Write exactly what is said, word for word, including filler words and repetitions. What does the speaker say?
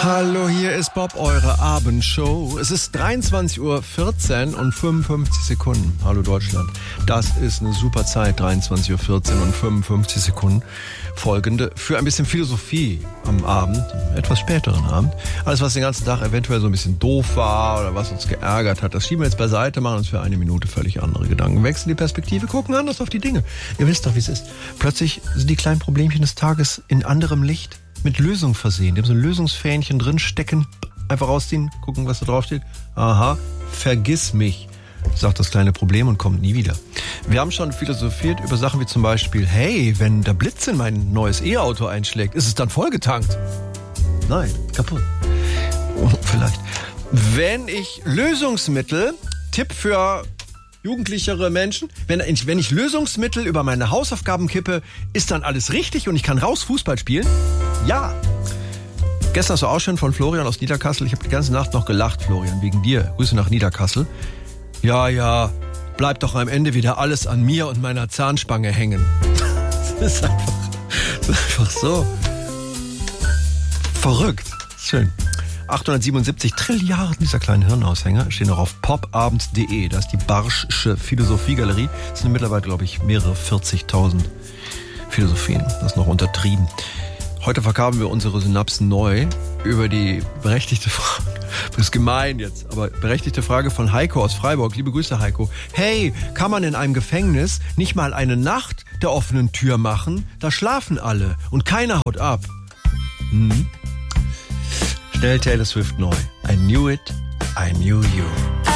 Hallo, hier ist Bob, eure Abendshow. Es ist dreiundzwanzig Uhr vierzehn und fünfundfünfzig Sekunden. Hallo Deutschland. Das ist eine super Zeit, dreiundzwanzig Uhr vierzehn und fünfundfünfzig Sekunden. Folgende für ein bisschen Philosophie am Abend, etwas späteren Abend. Alles, was den ganzen Tag eventuell so ein bisschen doof war oder was uns geärgert hat, das schieben wir jetzt beiseite, machen uns für eine Minute völlig andere Gedanken. Wechseln die Perspektive, gucken anders auf die Dinge. Ihr wisst doch, wie es ist. Plötzlich sind die kleinen Problemchen des Tages in anderem Licht mit Lösung versehen. Die haben so ein Lösungsfähnchen drin stecken, einfach rausziehen, gucken, was da drauf steht. Aha, vergiss mich, sagt das kleine Problem und kommt nie wieder. Wir haben schon philosophiert über Sachen wie zum Beispiel, hey, wenn der Blitz in mein neues E-Auto einschlägt, ist es dann vollgetankt? Nein, kaputt. Oh, vielleicht. Wenn ich Lösungsmittel, Tipp für jugendlichere Menschen, wenn ich, wenn ich Lösungsmittel über meine Hausaufgaben kippe, ist dann alles richtig und ich kann raus Fußball spielen? Ja. Gestern hast du auch schon von Florian aus Niederkassel. Ich habe die ganze Nacht noch gelacht, Florian, wegen dir. Grüße nach Niederkassel. Ja, ja, bleibt doch am Ende wieder alles an mir und meiner Zahnspange hängen. Das ist einfach, das ist einfach so verrückt. Schön. achthundertsiebenundsiebzig Trilliarden dieser kleinen Hirnaushänger stehen noch auf popabend punkt de. Da ist die Barschsche Philosophiegalerie. Das sind mittlerweile, glaube ich, mehrere vierzigtausend Philosophien. Das ist noch untertrieben. Heute verkaufen wir unsere Synapsen neu über die berechtigte Frage. Das ist gemein jetzt, aber berechtigte Frage von Heiko aus Freiburg. Liebe Grüße, Heiko. Hey, kann man in einem Gefängnis nicht mal eine Nacht der offenen Tür machen? Da schlafen alle und keiner haut ab. Hm? Schnell Taylor Swift neu. I knew it, I knew you.